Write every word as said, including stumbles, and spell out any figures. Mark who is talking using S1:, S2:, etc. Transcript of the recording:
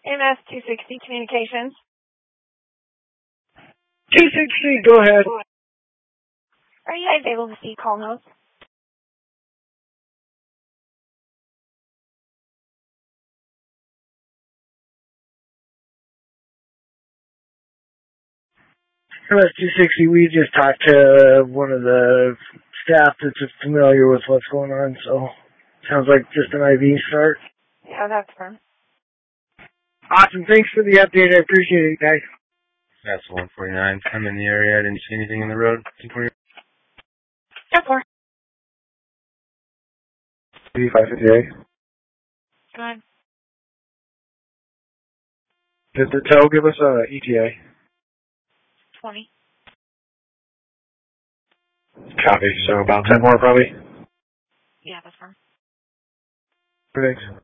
S1: M S two sixty Communications.
S2: two sixty, go ahead.
S1: Are you guys able to see call notes?
S2: M S two sixty, we just talked to one of the staff that's just familiar with what's going on, so sounds like just an I V start.
S1: Yeah, that's fine.
S2: Awesome, thanks for the update, I appreciate it, guys.
S3: That's one forty-nine. I'm in the area, I didn't see anything in the road.
S1: ten four.
S4: five fifty-eight.
S1: Go ahead.
S4: Did the tow give us a E T A?
S1: twenty.
S4: Copy, so about ten more probably.
S1: Yeah, that's fine.
S4: Thanks.